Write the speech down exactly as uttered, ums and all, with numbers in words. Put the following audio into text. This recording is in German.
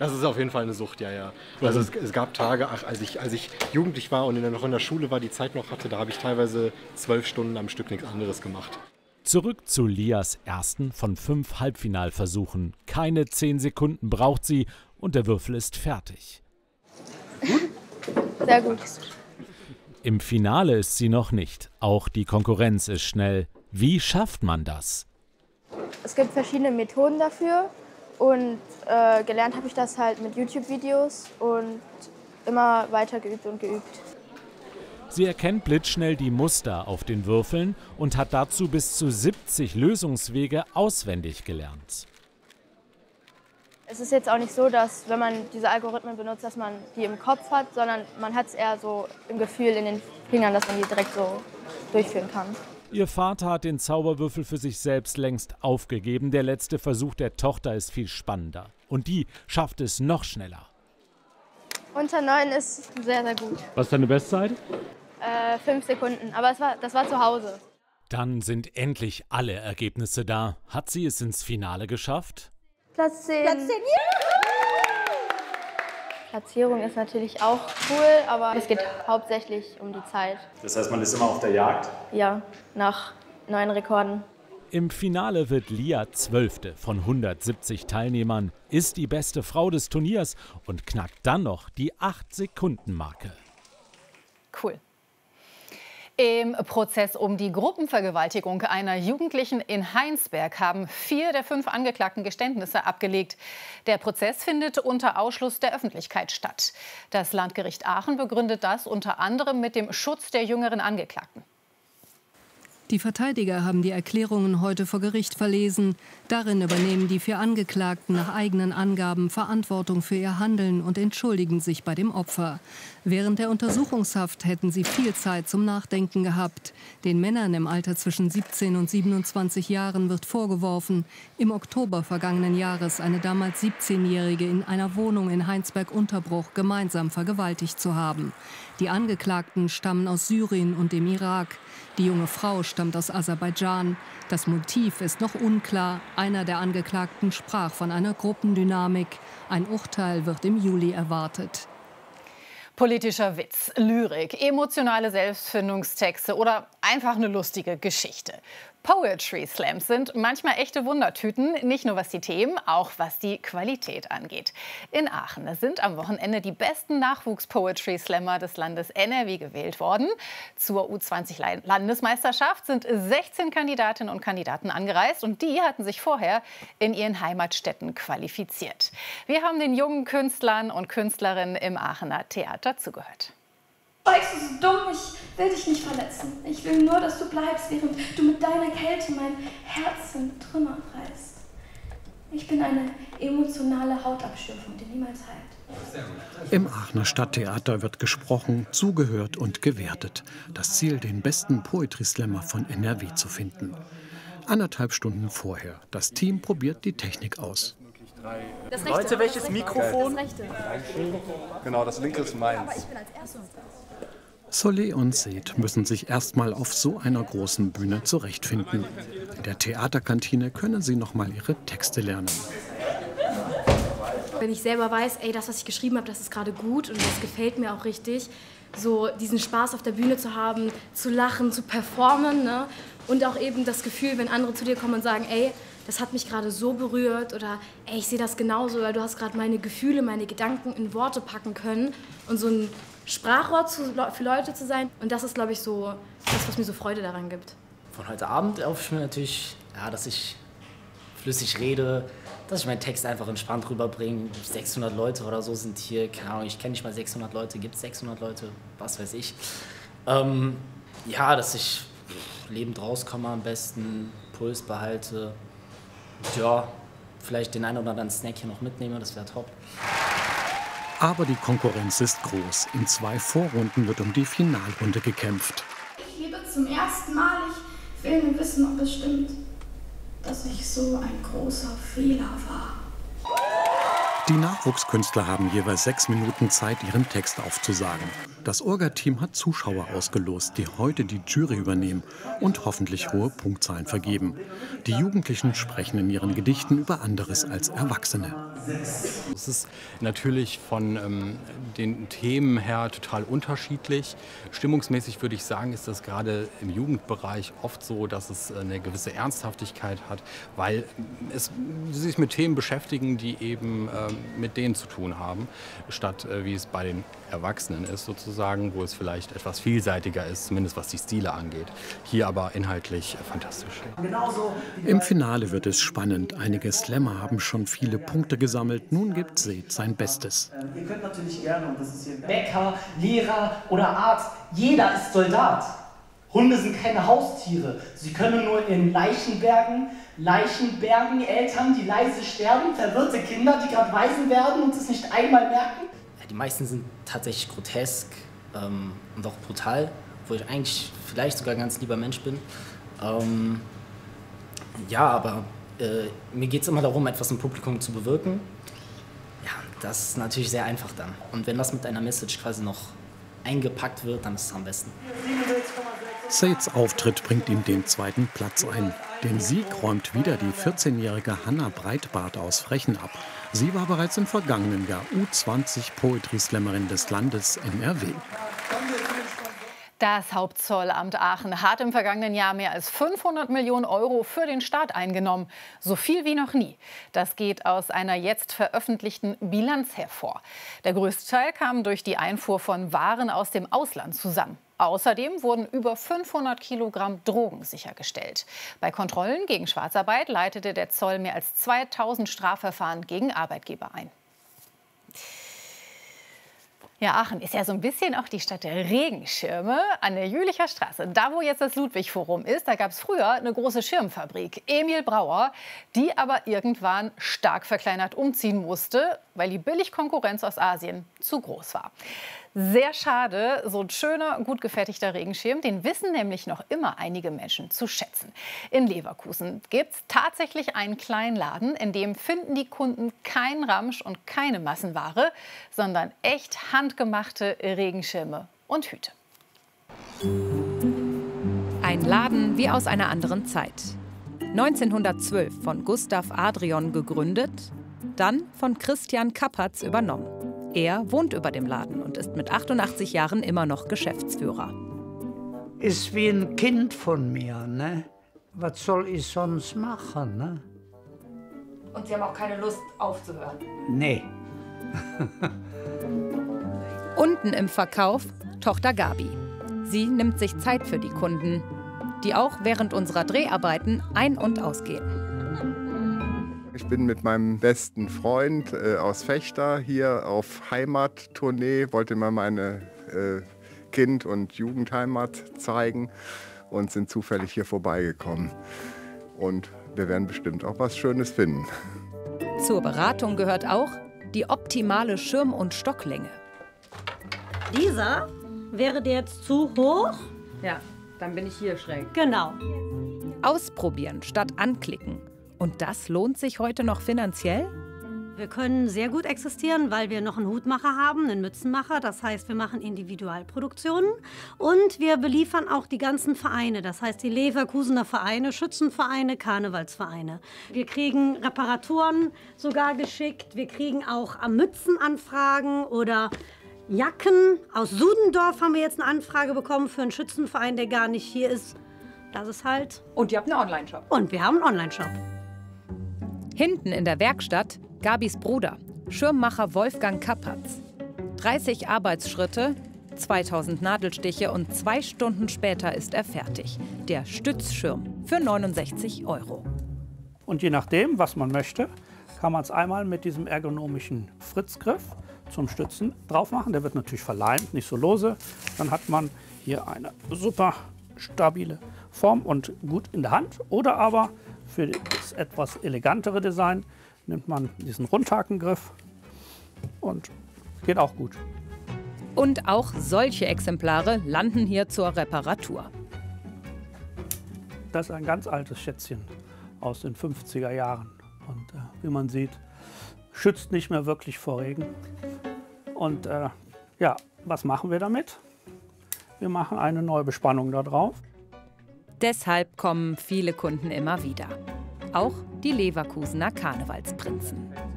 Das ist auf jeden Fall eine Sucht, ja, ja. Also es, es gab Tage, ach, als ich, als ich jugendlich war und in der, noch in der Schule war, die Zeit noch hatte, da habe ich teilweise zwölf Stunden am Stück nichts anderes gemacht. Zurück zu Lias ersten von fünf Halbfinalversuchen. Keine zehn Sekunden braucht sie und der Würfel ist fertig. Sehr gut. Im Finale ist sie noch nicht. Auch die Konkurrenz ist schnell. Wie schafft man das? Es gibt verschiedene Methoden dafür und äh, gelernt habe ich das halt mit YouTube-Videos und immer weiter geübt und geübt. Sie erkennt blitzschnell die Muster auf den Würfeln und hat dazu bis zu siebzig Lösungswege auswendig gelernt. Es ist jetzt auch nicht so, dass, wenn man diese Algorithmen benutzt, dass man die im Kopf hat, sondern man hat es eher so im Gefühl in den Fingern, dass man die direkt so durchführen kann. Ihr Vater hat den Zauberwürfel für sich selbst längst aufgegeben. Der letzte Versuch der Tochter ist viel spannender. Und die schafft es noch schneller. Unter neun ist sehr, sehr gut. Was ist deine Bestzeit? Äh, fünf Sekunden, aber es war, das war zu Hause. Dann sind endlich alle Ergebnisse da. Hat sie es ins Finale geschafft? Platz zehn. Platz zehn, ja! Platzierung ist natürlich auch cool, aber es geht hauptsächlich um die Zeit. Das heißt, man ist immer auf der Jagd? Ja, nach neuen Rekorden. Im Finale wird Lia Zwölfte von hundertsiebzig Teilnehmern, ist die beste Frau des Turniers und knackt dann noch die acht-Sekunden-Marke. Cool. Im Prozess um die Gruppenvergewaltigung einer Jugendlichen in Heinsberg haben vier der fünf Angeklagten Geständnisse abgelegt. Der Prozess findet unter Ausschluss der Öffentlichkeit statt. Das Landgericht Aachen begründet das unter anderem mit dem Schutz der jüngeren Angeklagten. Die Verteidiger haben die Erklärungen heute vor Gericht verlesen. Darin übernehmen die vier Angeklagten nach eigenen Angaben Verantwortung für ihr Handeln und entschuldigen sich bei dem Opfer. Während der Untersuchungshaft hätten sie viel Zeit zum Nachdenken gehabt. Den Männern im Alter zwischen siebzehn und siebenundzwanzig Jahren wird vorgeworfen, im Oktober vergangenen Jahres eine damals siebzehnjährige in einer Wohnung in Heinsberg-Unterbruch gemeinsam vergewaltigt zu haben. Die Angeklagten stammen aus Syrien und dem Irak. Die junge Frau stammt aus Aserbaidschan. Das Motiv ist noch unklar. Einer der Angeklagten sprach von einer Gruppendynamik. Ein Urteil wird im Juli erwartet. Politischer Witz, Lyrik, emotionale Selbstfindungstexte oder einfach eine lustige Geschichte. Poetry Slams sind manchmal echte Wundertüten, nicht nur was die Themen, auch was die Qualität angeht. In Aachen sind am Wochenende die besten Nachwuchs-Poetry Slammer des Landes N R W gewählt worden. Zur U zwanzig Landesmeisterschaft sind sechzehn Kandidatinnen und Kandidaten angereist und die hatten sich vorher in ihren Heimatstädten qualifiziert. Wir haben den jungen Künstlern und Künstlerinnen im Aachener Theater zugehört. Schweigst du so dumm? Ich will dich nicht verletzen. Ich will nur, dass du bleibst, während du mit deiner Kälte mein Herz in Trümmer reißt. Ich bin eine emotionale Hautabschürfung, die niemals heilt. Im Aachener Stadttheater wird gesprochen, zugehört und gewertet. Das Ziel, den besten Poetry Slammer von N R W zu finden. Anderthalb Stunden vorher. Das Team probiert die Technik aus. Das rechte, Leute, welches das Mikrofon? Das rechte. Genau, das linke ist meins. Aber ich bin als Erste. Solé und Seth müssen sich erstmal auf so einer großen Bühne zurechtfinden. In der Theaterkantine können sie noch mal ihre Texte lernen. Wenn ich selber weiß, ey, das, was ich geschrieben habe, das ist gerade gut und das gefällt mir auch richtig, so diesen Spaß auf der Bühne zu haben, zu lachen, zu performen, ne? Und auch eben das Gefühl, wenn andere zu dir kommen und sagen, ey, das hat mich gerade so berührt oder ey, ich sehe das genauso, oder du hast gerade meine Gefühle, meine Gedanken in Worte packen können und so ein Sprachrohr zu, für Leute zu sein. Und das ist, glaube ich, so das, was mir so Freude daran gibt. Von heute Abend erhoffe ich mir natürlich, ja, dass ich flüssig rede, dass ich meinen Text einfach entspannt rüberbringe. sechshundert Leute oder so sind hier, keine Ahnung, ich kenne nicht mal sechshundert Leute, gibt es sechshundert Leute, was weiß ich. Ähm, ja, dass ich lebend rauskomme am besten, Puls behalte. Ja, vielleicht den einen oder anderen Snack hier noch mitnehme, das wäre top. Aber die Konkurrenz ist groß. In zwei Vorrunden wird um die Finalrunde gekämpft. Ich liebe zum ersten Mal. Ich will nur wissen, ob es stimmt, dass ich so ein großer Fehler war. Die Nachwuchskünstler haben jeweils sechs Minuten Zeit, ihren Text aufzusagen. Das Orga-Team hat Zuschauer ausgelost, die heute die Jury übernehmen und hoffentlich hohe Punktzahlen vergeben. Die Jugendlichen sprechen in ihren Gedichten über anderes als Erwachsene. Es ist natürlich von ähm, den Themen her total unterschiedlich. Stimmungsmäßig würde ich sagen, ist das gerade im Jugendbereich oft so, dass es eine gewisse Ernsthaftigkeit hat, weil es, sie sich mit Themen beschäftigen, die eben ähm, mit denen zu tun haben, statt äh, wie es bei den Erwachsenen ist sozusagen, wo es vielleicht etwas vielseitiger ist, zumindest was die Stile angeht. Hier aber inhaltlich äh, fantastisch. Im Finale wird es spannend. Einige Slammer haben schon viele Punkte gesammelt. Nun gibt Seth sein Bestes. Ihr könnt natürlich gerne, und das ist hier Bäcker, Lehrer oder Arzt, jeder ist Soldat. Hunde sind keine Haustiere. Sie können nur in Leichen bergen, Leichen bergen, Eltern, die leise sterben, verwirrte Kinder, die gerade Waisen werden und es nicht einmal merken. Die meisten sind tatsächlich grotesk ähm, und auch brutal, wo ich eigentlich vielleicht sogar ein ganz lieber Mensch bin. Ähm, ja, aber äh, mir geht es immer darum, etwas im Publikum zu bewirken. Ja, das ist natürlich sehr einfach dann. Und wenn das mit einer Message quasi noch eingepackt wird, dann ist es am besten. Seths Auftritt bringt ihm den zweiten Platz ein. Den Sieg räumt wieder die vierzehnjährige Hanna Breitbart aus Frechen ab. Sie war bereits im vergangenen Jahr U zwanzig Poetry Slammerin des Landes N R W. Das Hauptzollamt Aachen hat im vergangenen Jahr mehr als fünfhundert Millionen Euro für den Staat eingenommen. So viel wie noch nie. Das geht aus einer jetzt veröffentlichten Bilanz hervor. Der größte Teil kam durch die Einfuhr von Waren aus dem Ausland zusammen. Außerdem wurden über fünfhundert Kilogramm Drogen sichergestellt. Bei Kontrollen gegen Schwarzarbeit leitete der Zoll mehr als zweitausend Strafverfahren gegen Arbeitgeber ein. Ja, Aachen ist ja so ein bisschen auch die Stadt der Regenschirme an der Jülicher Straße. Da, wo jetzt das Ludwig-Forum ist, da gab es früher eine große Schirmfabrik, Emil Brauer, die aber irgendwann stark verkleinert umziehen musste, weil die Billigkonkurrenz aus Asien zu groß war. Sehr schade, so ein schöner, gut gefertigter Regenschirm, den wissen nämlich noch immer einige Menschen zu schätzen. In Leverkusen gibt es tatsächlich einen kleinen Laden, in dem finden die Kunden keinen Ramsch und keine Massenware, sondern echt handgemachte Regenschirme und Hüte. Ein Laden wie aus einer anderen Zeit. neunzehnhundertzwölf von Gustav Adrian gegründet, dann von Christian Kappertz übernommen. Er wohnt über dem Laden und ist mit achtundachtzig Jahren immer noch Geschäftsführer. Ist wie ein Kind von mir, ne? Was soll ich sonst machen, ne? Und Sie haben auch keine Lust aufzuhören? Nee. Unten im Verkauf Tochter Gabi. Sie nimmt sich Zeit für die Kunden, die auch während unserer Dreharbeiten ein- und ausgehen. Ich bin mit meinem besten Freund äh, aus Vechta hier auf Heimattournee, wollte mal meine äh, Kind- und Jugendheimat zeigen und sind zufällig hier vorbeigekommen. Und wir werden bestimmt auch was Schönes finden. Zur Beratung gehört auch die optimale Schirm- und Stocklänge. Dieser wäre dir jetzt zu hoch? Ja, dann bin ich hier schräg. Genau. Ausprobieren statt anklicken. Und das lohnt sich heute noch finanziell? Wir können sehr gut existieren, weil wir noch einen Hutmacher haben, einen Mützenmacher. Das heißt, wir machen Individualproduktionen und wir beliefern auch die ganzen Vereine. Das heißt, die Leverkusener Vereine, Schützenvereine, Karnevalsvereine. Wir kriegen Reparaturen sogar geschickt. Wir kriegen auch Mützenanfragen oder Jacken. Aus Sudendorf haben wir jetzt eine Anfrage bekommen für einen Schützenverein, der gar nicht hier ist. Das ist halt... Und ihr habt einen Online-Shop. Und wir haben einen Online-Shop. Hinten in der Werkstatt Gabis Bruder, Schirmmacher Wolfgang Kappertz. dreißig Arbeitsschritte, zweitausend Nadelstiche und zwei Stunden später ist er fertig. Der Stützschirm für neunundsechzig Euro. Und je nachdem, was man möchte, kann man es einmal mit diesem ergonomischen Fritzgriff zum Stützen drauf machen. Der wird natürlich verleimt, nicht so lose. Dann hat man hier eine super stabile Form und gut in der Hand. Oder aber für das etwas elegantere Design nimmt man diesen Rundhakengriff und geht auch gut. Und auch solche Exemplare landen hier zur Reparatur. Das ist ein ganz altes Schätzchen aus den fünfziger Jahren. Und äh, wie man sieht, schützt nicht mehr wirklich vor Regen. Und äh, ja, Was machen wir damit? Wir machen eine neue Bespannung da drauf. Deshalb kommen viele Kunden immer wieder. Auch die Leverkusener Karnevalsprinzen.